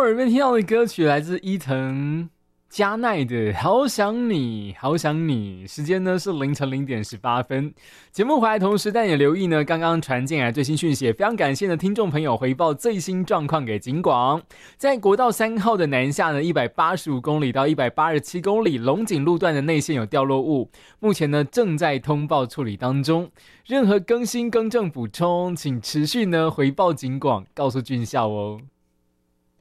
耳边听到的歌曲来自伊藤加奈的《好想你好想你》，时间呢是凌晨0:18。节目回来同时，但也留意呢，刚刚传进来最新讯息，也非常感谢的听众朋友回报最新状况给警广。在国道3号的南下呢，185公里到187公里龙井路段的内线有掉落物，目前呢正在通报处理当中。任何更新更正补充，请持续呢回报警广，告诉军校哦。